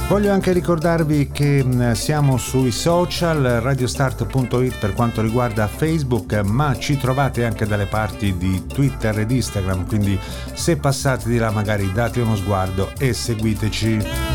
Voglio anche ricordarvi che siamo sui social, radiostart.it per quanto riguarda Facebook, ma ci trovate anche dalle parti di Twitter ed Instagram, quindi se passate di là magari date uno sguardo e seguiteci.